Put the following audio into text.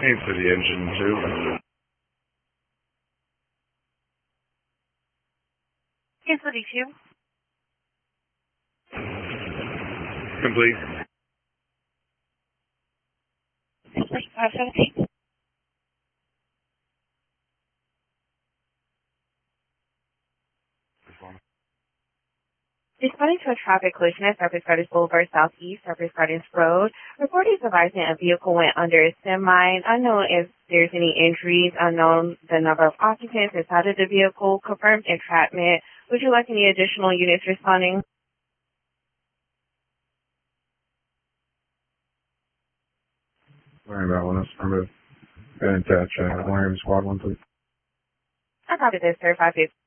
Ain't for the engine, too. Cancel D2. Complete. Complete. 517. Responding to a traffic collision at Surface Gardens Boulevard Southeast, Surface Gardens Road. Reporters advising a vehicle went under a semi. Unknown if there's any injuries. Unknown the number of occupants inside of the vehicle. Confirmed entrapment. Would you like any additional units responding? Sorry about one. I'm going to attach Wyoming Squad 1, please. I copy this, sir. 550.